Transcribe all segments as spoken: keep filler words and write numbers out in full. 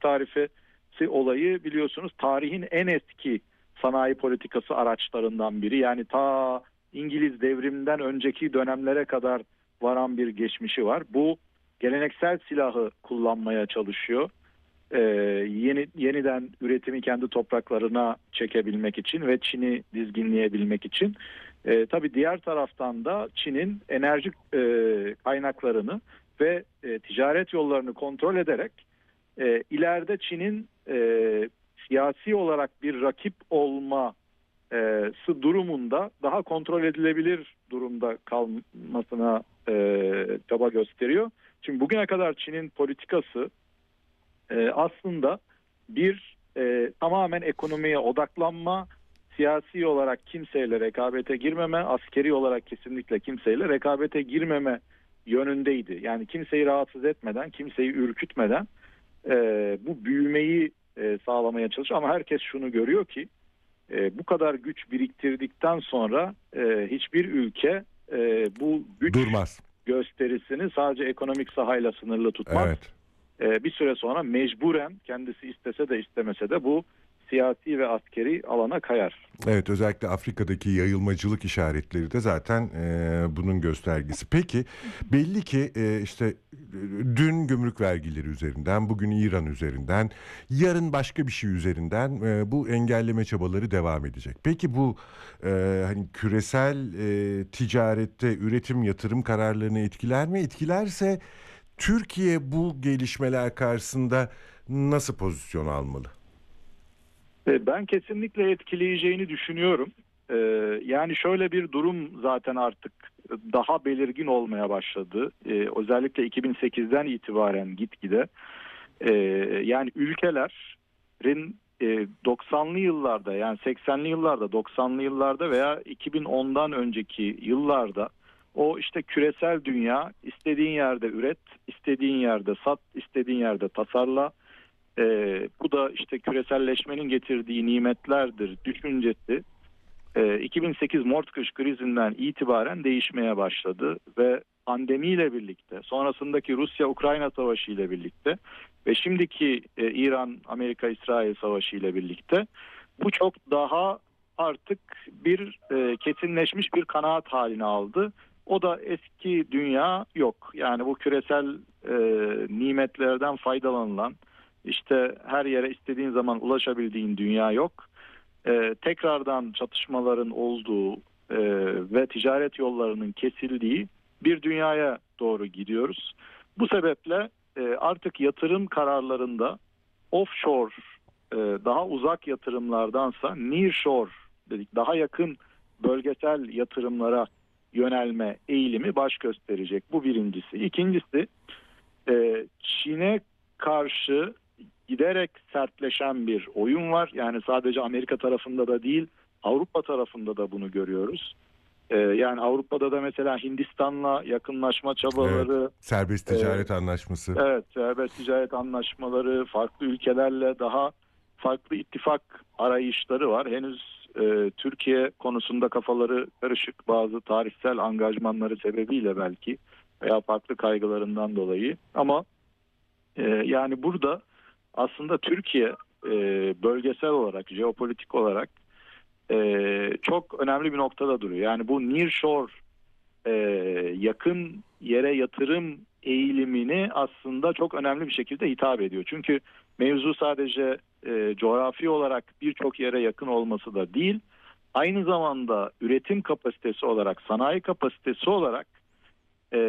tarifesi olayı biliyorsunuz tarihin en eski sanayi politikası araçlarından biri. Yani ta İngiliz devriminden önceki dönemlere kadar varan bir geçmişi var. Bu geleneksel silahı kullanmaya çalışıyor. Ee, yeni yeniden üretimi kendi topraklarına çekebilmek için ve Çin'i dizginleyebilmek için. Ee, tabii diğer taraftan da Çin'in enerji e, kaynaklarını ve e, ticaret yollarını kontrol ederek e, ileride Çin'in e, siyasi olarak bir rakip olması durumunda daha kontrol edilebilir durumda kalmasına e, çaba gösteriyor. Şimdi bugüne kadar Çin'in politikası e, aslında bir e, tamamen ekonomiye odaklanma, siyasi olarak kimseyle rekabete girmeme, askeri olarak kesinlikle kimseyle rekabete girmeme yönündeydi. Yani kimseyi rahatsız etmeden, kimseyi ürkütmeden e, bu büyümeyi e, sağlamaya çalışıyor. Ama herkes şunu görüyor ki e, bu kadar güç biriktirdikten sonra e, hiçbir ülke e, bu güç durmaz. Gösterisini sadece ekonomik sahayla sınırlı tutmaz. Evet. E, bir süre sonra mecburen kendisi istese de istemese de bu siyasi ve askeri alana kayar. Evet, özellikle Afrika'daki yayılmacılık işaretleri de zaten e, bunun göstergesi. Peki belli ki e, işte dün gümrük vergileri üzerinden, bugün İran üzerinden, yarın başka bir şey üzerinden e, bu engelleme çabaları devam edecek. Peki bu e, hani küresel e, ticarette üretim yatırım kararlarını etkiler mi? Etkilerse Türkiye bu gelişmeler karşısında nasıl pozisyon almalı? Ben kesinlikle etkileyeceğini düşünüyorum. Ee, yani şöyle bir durum zaten artık daha belirgin olmaya başladı. Ee, özellikle iki bin sekizden itibaren gitgide. Ee, yani ülkelerin e, doksanlı yıllarda, yani seksenli yıllarda, doksanlı yıllarda veya iki bin ondan önceki yıllarda o işte küresel dünya, istediğin yerde üret, istediğin yerde sat, istediğin yerde tasarla. Ee, bu da işte küreselleşmenin getirdiği nimetlerdir düşüncesi e, iki bin sekiz mortgage krizinden itibaren değişmeye başladı ve pandemiyle birlikte, sonrasındaki Rusya-Ukrayna savaşı ile birlikte ve şimdiki e, İran-Amerika-İsrail savaşı ile birlikte bu çok daha artık bir e, kesinleşmiş bir kanaat haline aldı. O da eski dünya yok. Yani bu küresel e, nimetlerden faydalanılan, İşte her yere istediğin zaman ulaşabildiğin dünya yok. Ee, tekrardan çatışmaların olduğu e, ve ticaret yollarının kesildiği bir dünyaya doğru gidiyoruz. Bu sebeple e, artık yatırım kararlarında offshore, e, daha uzak yatırımlardansa nearshore dedik, daha yakın bölgesel yatırımlara yönelme eğilimi baş gösterecek. Bu birincisi. İkincisi, e, Çin'e karşı giderek sertleşen bir oyun var. Yani sadece Amerika tarafında da değil, Avrupa tarafında da bunu görüyoruz. Ee, yani Avrupa'da da mesela Hindistan'la yakınlaşma çabaları, Evet, serbest ticaret e, anlaşması. evet, serbest ticaret anlaşmaları, farklı ülkelerle daha farklı ittifak arayışları var. Henüz e, Türkiye konusunda kafaları karışık, bazı tarihsel angajmanları sebebiyle belki veya farklı kaygılarından dolayı. Ama e, yani burada aslında Türkiye e, bölgesel olarak, jeopolitik olarak e, çok önemli bir noktada duruyor. Yani bu nearshore, e, yakın yere yatırım eğilimini aslında çok önemli bir şekilde hitap ediyor. Çünkü mevzu sadece e, coğrafi olarak birçok yere yakın olması da değil, aynı zamanda üretim kapasitesi olarak, sanayi kapasitesi olarak e,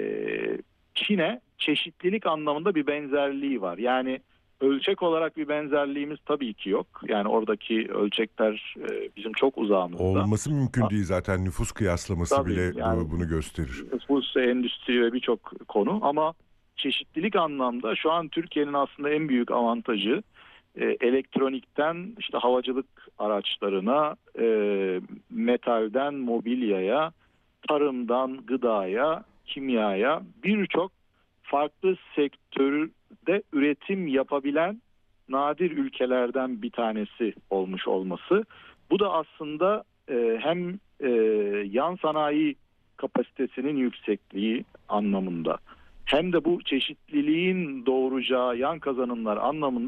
Çin'e çeşitlilik anlamında bir benzerliği var. Yani ölçek olarak bir benzerliğimiz tabii ki yok. Yani oradaki ölçekler e, bizim çok uzağımızda. Olması mümkün Ha, değil zaten, nüfus kıyaslaması tabii bile yani bu, bunu gösterir. nüfus, endüstri ve birçok konu, ama çeşitlilik anlamda şu an Türkiye'nin aslında en büyük avantajı e, elektronikten işte havacılık araçlarına, e, metalden mobilyaya, tarımdan gıdaya, kimyaya, birçok farklı sektörde üretim yapabilen nadir ülkelerden bir tanesi olmuş olması. Bu da aslında e, hem e, yan sanayi kapasitesinin yüksekliği anlamında hem de bu çeşitliliğin doğuracağı yan kazanımlar anlamında